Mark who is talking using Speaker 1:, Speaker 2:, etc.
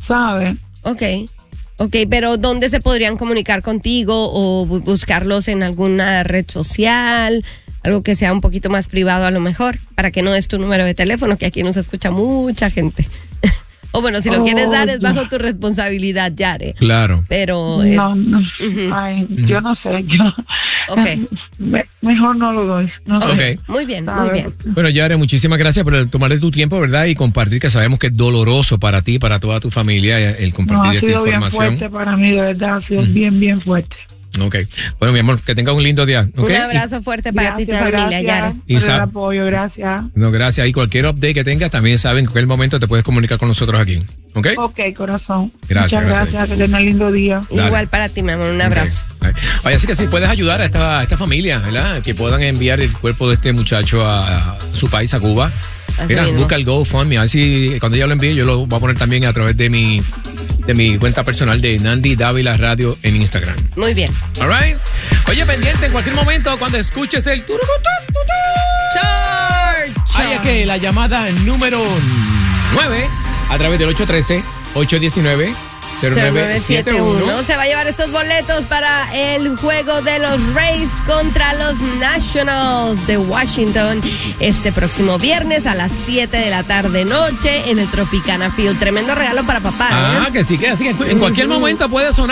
Speaker 1: ¿sabes?
Speaker 2: Ok, pero ¿dónde se podrían comunicar contigo o buscarlos en alguna red social? Algo que sea un poquito más privado a lo mejor, para que no des tu número de teléfono, que aquí nos escucha mucha gente. O bueno, si lo quieres dar es bajo tu responsabilidad, Yare.
Speaker 3: Claro.
Speaker 1: Pero
Speaker 2: No.
Speaker 1: Ay, yo no sé. Mejor no lo doy. No
Speaker 3: sé.
Speaker 2: Muy bien.
Speaker 3: Bueno, Yare, muchísimas gracias por tomarte tu tiempo, ¿verdad? Y compartir, que sabemos que es doloroso para ti, para toda tu familia, el compartir esta información.
Speaker 1: Ha sido bien fuerte para mí, de verdad. Ha sido bien fuerte.
Speaker 3: Ok. Bueno, mi amor, que tengas un lindo día. ¿Okay?
Speaker 2: Un abrazo fuerte para ti y tu familia, Yare.
Speaker 1: Por el apoyo, gracias.
Speaker 3: No, gracias. Y cualquier update que tengas, también saben que en cualquier momento te puedes comunicar con nosotros aquí. ¿Ok?
Speaker 1: Ok, corazón.
Speaker 3: Gracias.
Speaker 1: Muchas gracias. Que tengas un lindo día.
Speaker 2: Dale. Igual para ti, mi amor. Un abrazo.
Speaker 3: Okay. Oye, así que si puedes ayudar a esta familia, ¿verdad? Que puedan enviar el cuerpo de este muchacho a su país, a Cuba. Mira, busca el GoFundMe. A ver si cuando ella lo envíe, yo lo voy a poner también a través de mi cuenta personal de Nandi Dávila Radio en Instagram.
Speaker 2: Muy bien.
Speaker 3: All right. Oye, pendiente en cualquier momento cuando escuches el
Speaker 2: Charge.
Speaker 3: Hay aquí la llamada número 9 a través del 813-819-0971.
Speaker 2: Se va a llevar estos boletos para el juego de los Rays contra los Nationals de Washington este próximo viernes a las 7 de la tarde noche en el Tropicana Field. Tremendo regalo para papá.
Speaker 3: Que sí, que así que en cualquier momento puede sonar.